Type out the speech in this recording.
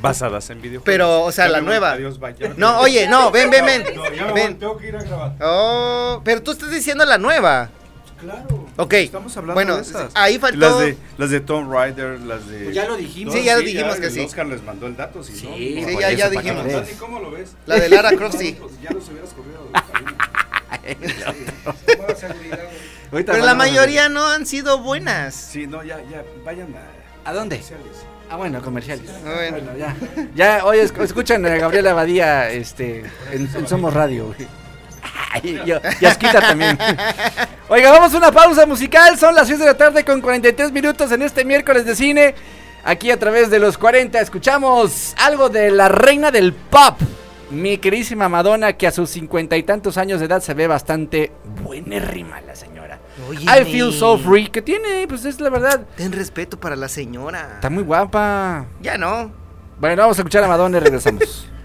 Basadas en videojuegos. Pero, o sea, la nueva. Adiós, bye. No, oye, no, ven. No, ya Ven. tengo que ir a grabar. Oh, pero tú estás diciendo la nueva. Claro. Ok. Estamos hablando Bueno, de esas. ahí faltó. Las de Tomb Raider, las de... Pues ya lo dijimos. Sí, ya lo dijimos que el sí. Oscar les mandó el dato, si Sí, no. Sí, por ya eso, ¿para dijimos. qué crees? ¿Cómo lo ves? La de Lara Croft, sí. Pues ya los hubieras corrido de cabina. Toma seguridad, güey. Pero la mayoría no han sido buenas. Sí, no, ya, vayan ¿A dónde? comerciales. Ah, bueno, comerciales. Bueno. Bueno, ya, oye, escuchan a Gabriela Abadía, en Somos Radio, güey. Ay, y Asquita también. Oiga, vamos a una pausa musical, son las 6 de la tarde con 43 minutos en este miércoles de cine. Aquí a través de los 40 escuchamos algo de la reina del pop, mi queridísima Madonna, que a sus 50 y tantos años de edad se ve bastante buenérrima la señora. Óyeme. I Feel So Free, que tiene, pues es la verdad, Ten respeto para la señora. está muy guapa. Ya no. Bueno, vamos a escuchar a Madonna y regresamos.